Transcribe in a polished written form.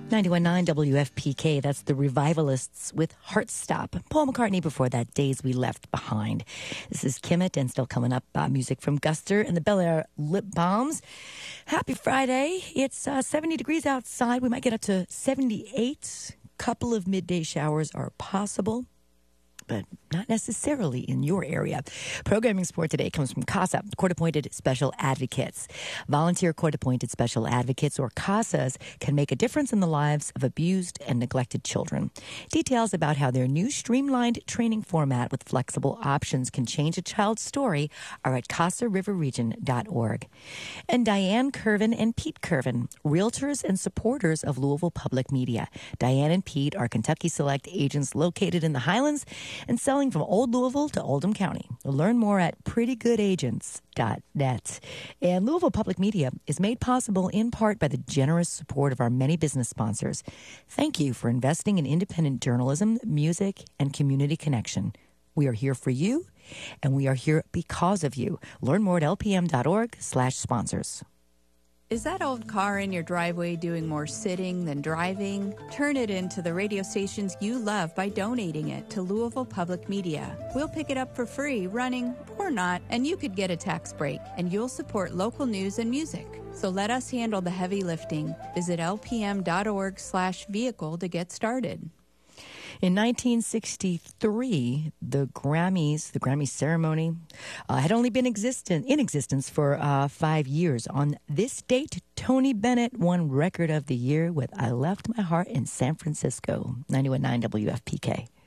91.9 WFPK, that's the Revivalists with Heartstop. Paul McCartney before that, Days We Left Behind. This is Kimmit, and still coming up, music from Guster and the Bel Air Lip Balms. Happy Friday. It's 70 degrees outside. We might get up to 78. Couple of midday showers are possible, but not necessarily in your area. Programming support today comes from CASA, Court-Appointed Special Advocates. Volunteer Court-Appointed Special Advocates, or CASAs, can make a difference in the lives of abused and neglected children. Details about how their new streamlined training format with flexible options can change a child's story are at CasaRiverRegion.org. And Diane Curvin and Pete Curvin, realtors and supporters of Louisville Public Media. Diane and Pete are Kentucky Select agents located in the Highlands and selling from Old Louisville to Oldham County. Learn more at prettygoodagents.net. And Louisville Public Media is made possible in part by the generous support of our many business sponsors. Thank you for investing in independent journalism, music, and community connection. We are here for you, and we are here because of you. Learn more at lpm.org/sponsors. Is that old car in your driveway doing more sitting than driving? Turn it into the radio stations you love by donating it to Louisville Public Media. We'll pick it up for free, running or not, and you could get a tax break, and you'll support local news and music. So let us handle the heavy lifting. Visit lpm.org/vehicle to get started. In 1963, the Grammy ceremony, had only been in existence for 5 years. On this date, Tony Bennett won Record of the Year with I Left My Heart in San Francisco. 91.9 WFPK.